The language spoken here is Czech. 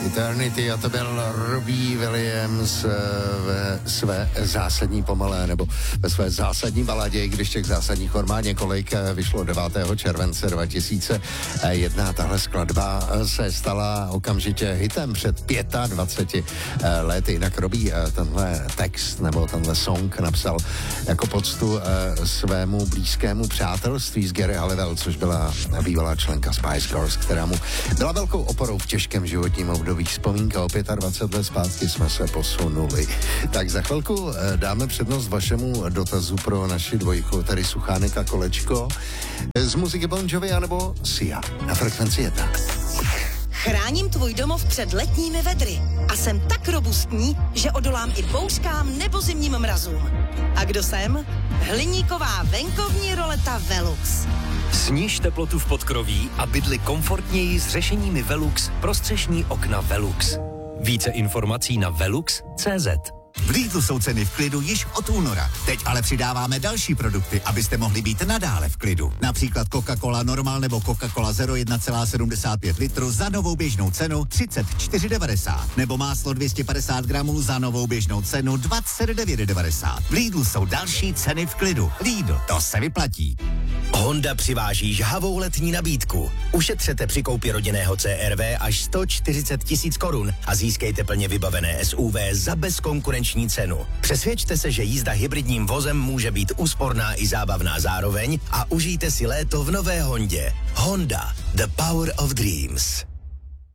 Eternity, a to byl Robbie Williams ve své zásadní pomalé, nebo ve své zásadní baladě, když těch zásadních má několik, vyšlo 9. července 2001. Tahle skladba se stala okamžitě hitem před 25 lety. Jinak Robbie tenhle text nebo tenhle song napsal jako poctu svému blízkému přátelství s Geri Halliwell, což byla bývalá členka Spice Girls, která mu byla velkou oporou v těžkém životním období. Vzpomínka o 25 let zpátky jsme se posunuli. Tak za chvilku dáme přednost vašemu dotazu pro naši dvojku, tedy Suchánek a Kolečko z muziky Bon Jovi anebo Sia na Frekvenci 1. Chráním tvůj domov před letními vedry a jsem tak robustní, že odolám i bouřkám nebo zimním mrazům. A kdo jsem? Hliníková venkovní roleta Velux. Sníž teplotu v podkroví a bydli komfortněji s řešeními Velux prostřešní okna Velux. Více informací na velux.cz. V Lidlu jsou ceny v klidu již od února. Teď ale přidáváme další produkty, abyste mohli být nadále v klidu. Například Coca-Cola Normal nebo Coca-Cola Zero 1,75 litru za novou běžnou cenu 34,90. Nebo máslo 250 gramů za novou běžnou cenu 29,90. V Lidlu jsou další ceny v klidu. Lidl, to se vyplatí. Honda přiváží žhavou letní nabídku. Ušetřete při koupi rodinného CR-V až 140 000 korun a získejte plně vybavené SUV za bezkonkurenční cenu. Přesvědčte se, že jízda hybridním vozem může být úsporná i zábavná zároveň a užijte si léto v nové Hondě. Honda, the power of dreams.